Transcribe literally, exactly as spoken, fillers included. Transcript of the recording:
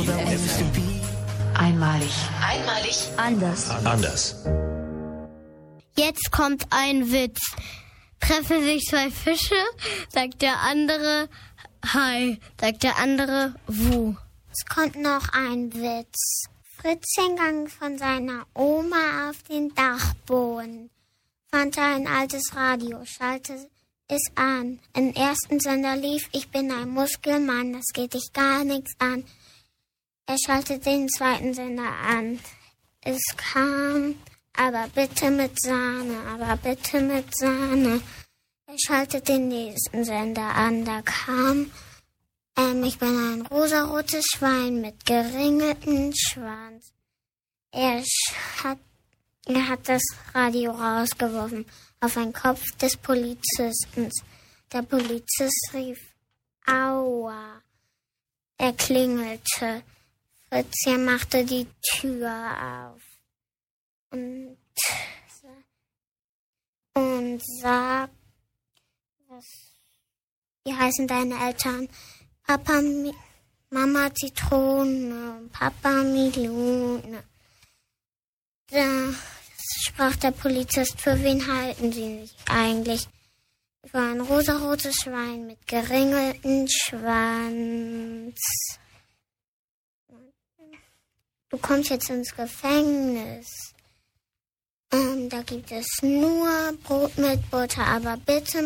Einmalig. Einmalig. Anders. Anders. Jetzt kommt ein Witz. Treffen sich zwei Fische, sagt der andere Hi, sagt der andere Wu. Es kommt noch ein Witz. Fritzchen ging von seiner Oma auf den Dachboden, fand ein altes Radio, schaltete es an. Im ersten Sender lief Ich bin ein Muskelmann, das geht dich gar nichts an. Er schaltete den zweiten Sender an. Es kam, aber bitte mit Sahne, aber bitte mit Sahne. Er schaltete den nächsten Sender an, da kam, ähm, ich bin ein rosarotes Schwein mit geringeltem Schwanz. Er hat, er hat das Radio rausgeworfen auf den Kopf des Polizisten. Der Polizist rief, Aua. Er klingelte. Fritzchen machte die Tür auf und, und sagt, was, wie heißen deine Eltern? Papa, Mi- Mama Zitrone, Papa Melone. Da sprach der Polizist, für wen halten Sie sich eigentlich? Für ein rosarotes Schwein mit geringeltem Schwanz. Du kommst jetzt ins Gefängnis. Ähm, da gibt es nur Brot mit Butter, aber bitte